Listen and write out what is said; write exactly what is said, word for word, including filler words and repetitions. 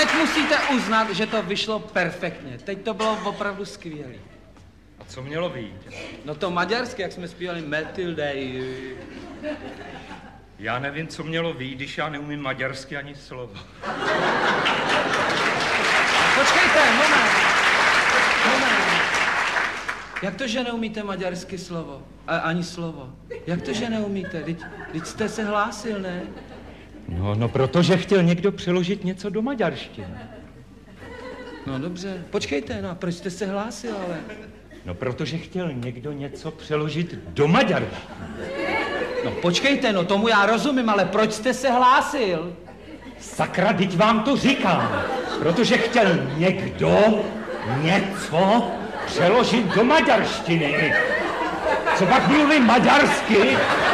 teď musíte uznat, že to vyšlo perfektně. Teď to bylo opravdu skvělé. A co mělo vyjít? No to maďarsky, jak jsme zpívali Metildej. Já nevím, co mělo vyjít, když já neumím maďarsky ani slovo. Počkejte, moment. Moment. Jak to, že neumíte maďarsky slovo? A, ani slovo. Jak to, že neumíte? Teď, teď jste se hlásil, ne? No, no, protože chtěl někdo přeložit něco do maďarštiny. No dobře. Počkejte, no a proč jste se hlásil, ale? No, protože chtěl někdo něco přeložit do maďarštiny. No počkejte, no tomu já rozumím, ale proč jste se hlásil? Sakra, teď vám to říkám. Protože chtěl někdo něco přeložit do maďarštiny. Co pak mluví maďarsky,